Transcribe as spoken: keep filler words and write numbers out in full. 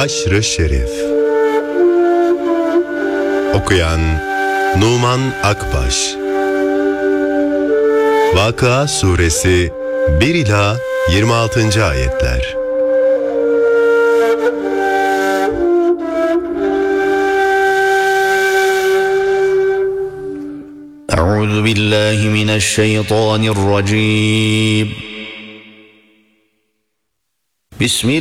Haşr-ı Şerif. Okuyan Numan Akbaş. Vakıa Suresi bir ila yirmi altıncı ayetler. Euzu billahi mineşşeytanirracim. Bismillahirrahmanirrahim.